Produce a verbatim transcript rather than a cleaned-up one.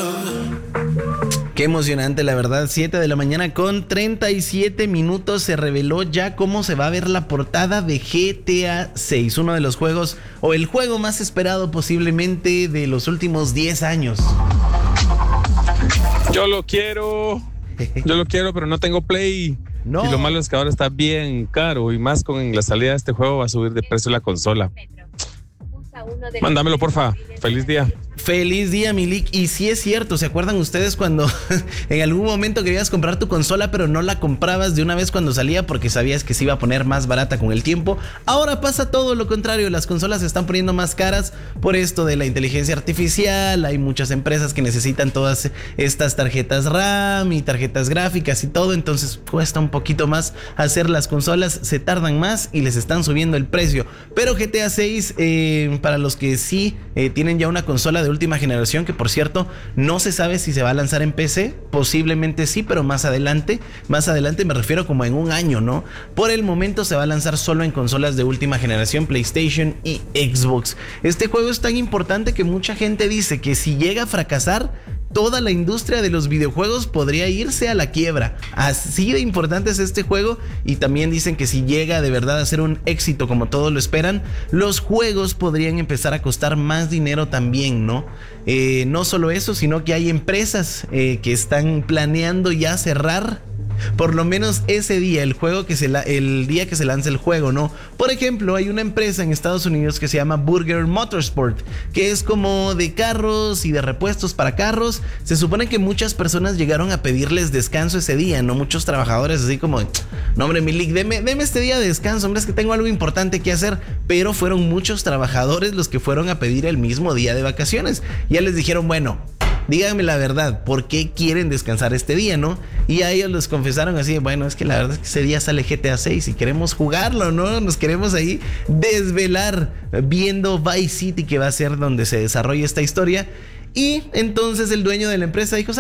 Qué emocionante, la verdad. Siete de la mañana con treinta y siete minutos. Se reveló ya cómo se va a ver la portada de G T A seis, uno de los juegos, o el juego más esperado posiblemente de los últimos diez años. Yo lo quiero, yo lo quiero, pero no tengo Play. No. Y lo malo es que ahora está bien caro, y más con la salida de este juego va a subir de precio la consola. Mándamelo, porfa. Feliz día. Feliz día, Milik. Y sí es cierto, ¿se acuerdan ustedes cuando en algún momento querías comprar tu consola pero no la comprabas de una vez cuando salía porque sabías que se iba a poner más barata con el tiempo? Ahora pasa todo lo contrario, las consolas se están poniendo más caras por esto de la inteligencia artificial. Hay muchas empresas que necesitan todas estas tarjetas RAM y tarjetas gráficas y todo, entonces cuesta un poquito más hacer las consolas, se tardan más y les están subiendo el precio. Pero G T A seis, eh, para los que sí eh, tienen ya una consola de última generación, que por cierto no se sabe si se va a lanzar en P C, posiblemente sí, pero más adelante, más adelante me refiero como en un año, ¿no? Por el momento se va a lanzar solo en consolas de última generación, PlayStation y Xbox. Este juego es tan importante que mucha gente dice que si llega a fracasar, toda la industria de los videojuegos podría irse a la quiebra. Así de importante es este juego. Y también dicen que si llega de verdad a ser un éxito como todos lo esperan, los juegos podrían empezar a costar más dinero también, ¿no? Eh, no solo eso, sino que hay empresas eh, que están planeando ya cerrar por lo menos ese día, el juego que se la, el día que se lance el juego, ¿no? Por ejemplo, hay una empresa en Estados Unidos que se llama Burger Motorsport, que es como de carros y de repuestos para carros. Se supone que muchas personas llegaron a pedirles descanso ese día, ¿no? Muchos trabajadores así como, no hombre, Milik, deme, deme este día de descanso, hombre, es que tengo algo importante que hacer. Pero fueron muchos trabajadores los que fueron a pedir el mismo día de vacaciones. Ya les dijeron, bueno, díganme la verdad, ¿por qué quieren descansar este día, no? Y a ellos les confesaron así, bueno, es que la verdad es que ese día sale G T A seis y queremos jugarlo, ¿no? Nos queremos ahí desvelar viendo Vice City, que va a ser donde se desarrolla esta historia. Y entonces el dueño de la empresa dijo,